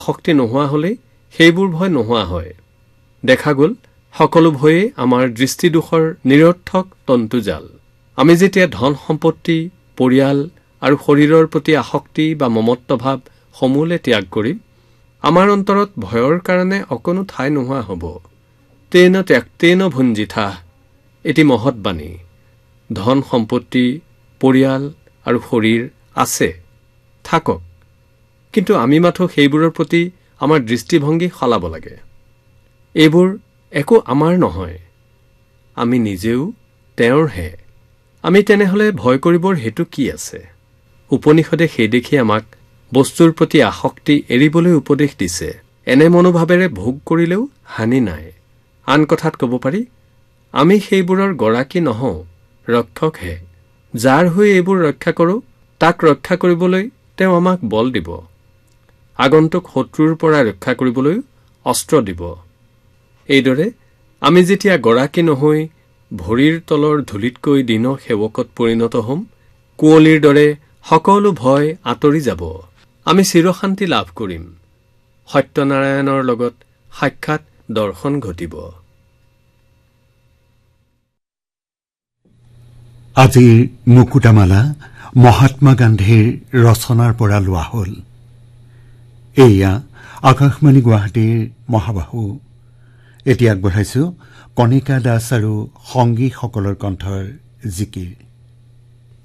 শক্তি নোহোৱা হ'লে সেইবোৰ ভয় নোহোৱা হয়। দেখা গ'ল সকলো ভয়ে আমাৰ দৃষ্টিদোষৰ নিৰৰ্থক তন্তুজাল। আমি যেতিয়া ধন সম্পত্তি, পৰিয়াল আৰু শৰীৰৰ প্ৰতি আসক্তি বা মমত্বভাৱ সমূলে ত্যাগ কৰিম, আমাৰ অন্তৰত ভয়ৰ কাৰণে অকণো ঠাই নোহোৱা হ'ব। তেন ত্যক্তেন ভুঞ্জিথাঃ এটি মহৎ বাণী। ধন সম্পত্তি, পৰিয়াল আৰু শৰীৰ আছে, থাকক, কিন্তু আমি মাথো সেইবোৰৰ প্ৰতি আমাৰ দৃষ্টিভংগী সলাব লাগে। এইবোৰ একো আমাৰ নহয়, আমি নিজেও তেওঁৰহে। আমি তেনেহ'লে ভয় কৰিবৰ হেতু কি আছে? উপনিষদে সেই দেখি আমাক বস্তুৰ প্ৰতি আসক্তি এৰিবলৈ উপদেশ দিছে। এনে মনোভাৱেৰে ভোগ কৰিলেও হানি নাই। আন কথাত ক'ব পাৰি, আমি সেইবোৰৰ গৰাকী নহওঁ, ৰক্ষকহে। যাৰ হৈ এইবোৰ ৰক্ষা কৰোঁ, তাক ৰক্ষা কৰিবলৈ তেওঁ আমাক বল দিব। আগন্তুক শত্ৰুৰ পৰা ৰক্ষা কৰিবলৈ অস্ত্ৰ দিব। এইদৰে আমি যেতিয়া গৰাকী নহৈ ভৰিৰ তলৰ ধূলিতকৈ দীন সেৱকত পৰিণত হ'ম, কুঁৱলীৰ দৰে সকলো ভয় আঁতৰি যাব। আমি চিৰশান্তি লাভ কৰিম। সত্যনাৰায়ণৰ লগত সাক্ষাৎ দৰ্শন ঘটিব। আজিৰ মুকুতামালা মহাত্মা গান্ধীৰ ৰচনাৰ পৰা লোৱা হ'ল। এয়া আকাশবাণী গুৱাহাটীৰ মহাবাহু। এতিয়া আগবঢ়াইছো কণিকা দাস আৰু সংগীসকলৰ কণ্ঠৰ জিকিৰ।